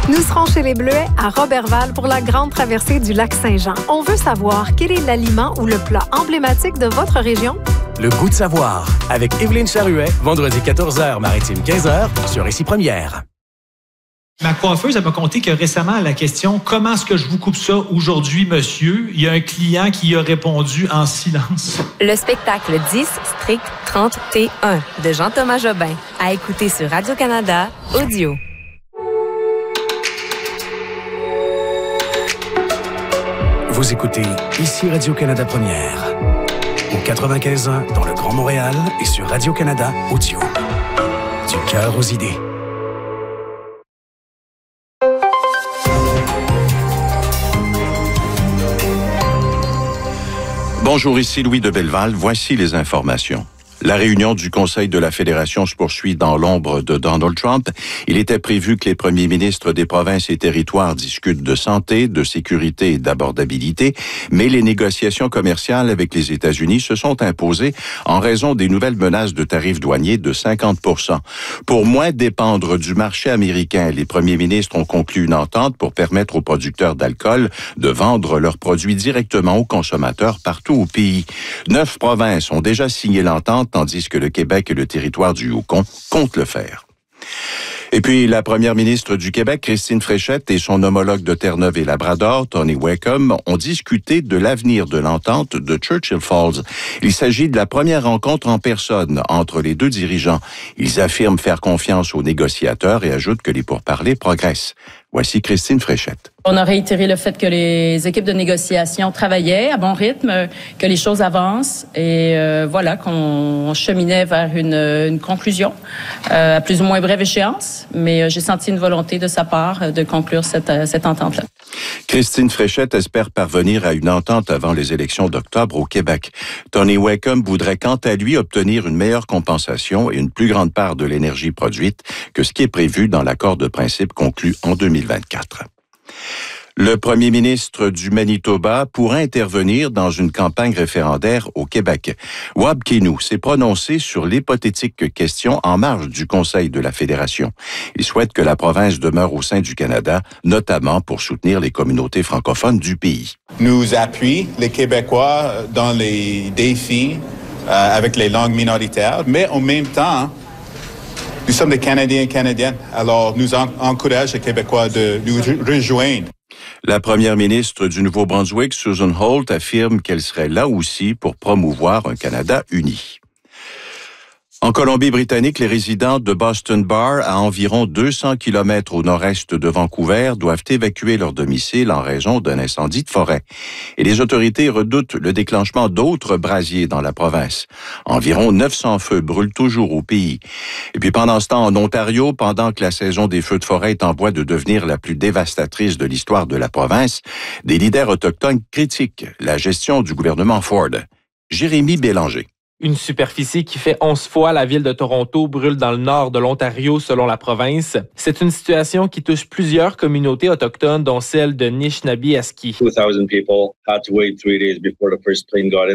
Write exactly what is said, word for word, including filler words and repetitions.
Nous serons chez les Bleuets à Roberval pour la grande traversée du lac Saint-Jean. On veut savoir quel est l'aliment ou le plat emblématique de votre région? Le goût de savoir avec Evelyne Charuet, vendredi quatorze heures, maritime quinze heures sur Ici Première. Ma coiffeuse, elle m'a conté que récemment, à la question « Comment est-ce que je vous coupe ça aujourd'hui, monsieur? » il y a un client qui a répondu en silence. Le spectacle dix, strict trente T un de Jean-Thomas Jobin. À écouter sur Radio-Canada, audio. Vous écoutez Ici Radio-Canada Première. Au quatre-vingt-quinze ans dans le Grand Montréal et sur Radio-Canada Audio. Du cœur aux idées. Bonjour, ici Louis de Belleval. Voici les informations. La réunion du Conseil de la Fédération se poursuit dans l'ombre de Donald Trump. Il était prévu que les premiers ministres des provinces et territoires discutent de santé, de sécurité et d'abordabilité, mais les négociations commerciales avec les États-Unis se sont imposées en raison des nouvelles menaces de tarifs douaniers de cinquante pour cent. Pour moins dépendre du marché américain, les premiers ministres ont conclu une entente pour permettre aux producteurs d'alcool de vendre leurs produits directement aux consommateurs partout au pays. Neuf provinces ont déjà signé l'entente, tandis que le Québec et le territoire du Yukon comptent le faire. Et puis, la première ministre du Québec, Christine Fréchette, et son homologue de Terre-Neuve et Labrador, Tony Wacom, ont discuté de l'avenir de l'entente de Churchill Falls. Il s'agit de la première rencontre en personne entre les deux dirigeants. Ils affirment faire confiance aux négociateurs et ajoutent que les pourparlers progressent. Voici Christine Fréchette. On a réitéré le fait que les équipes de négociation travaillaient à bon rythme, que les choses avancent et euh, voilà, qu'on cheminait vers une, une conclusion euh, à plus ou moins brève échéance. Mais euh, j'ai senti une volonté de sa part de conclure cette, cette entente-là. Christine Fréchette espère parvenir à une entente avant les élections d'octobre au Québec. Tony Wacom voudrait quant à lui obtenir une meilleure compensation et une plus grande part de l'énergie produite que ce qui est prévu dans l'accord de principe conclu en deux mille vingt-quatre. Le premier ministre du Manitoba pourrait intervenir dans une campagne référendaire au Québec. Wab Kinew s'est prononcé sur l'hypothétique question en marge du Conseil de la Fédération. Il souhaite que la province demeure au sein du Canada, notamment pour soutenir les communautés francophones du pays. Nous appuyons les Québécois dans les défis euh, avec les langues minoritaires, mais en même temps, nous sommes des Canadiens et Canadiennes. Alors, nous en- encourageons les Québécois de nous re- rejoindre. La première ministre du Nouveau-Brunswick, Susan Holt, affirme qu'elle serait là aussi pour promouvoir un Canada uni. En Colombie-Britannique, les résidents de Boston Bar, à environ deux cents kilomètres au nord-est de Vancouver, doivent évacuer leur domicile en raison d'un incendie de forêt. Et les autorités redoutent le déclenchement d'autres brasiers dans la province. Environ neuf cents feux brûlent toujours au pays. Et puis pendant ce temps, en Ontario, pendant que la saison des feux de forêt est en voie de devenir la plus dévastatrice de l'histoire de la province, des leaders autochtones critiquent la gestion du gouvernement Ford. Jérémy Bélanger. Une superficie qui fait onze fois la ville de Toronto brûle dans le nord de l'Ontario, selon la province. C'est une situation qui touche plusieurs communautés autochtones, dont celle de Nishnabie-Aski. two thousand people had to wait three days before the first plane got in.